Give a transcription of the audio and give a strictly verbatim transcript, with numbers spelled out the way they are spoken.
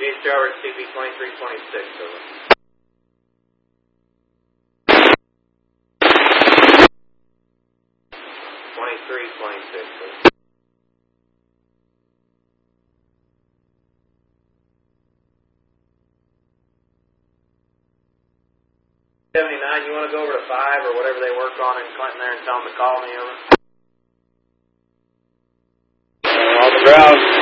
East Tower, C P twenty-three twenty-six, over. twenty-three twenty-six, over. seventy-nine, you want to go over to five or whatever they work on in Clinton there and tell them to call me, over? Uh, on the ground.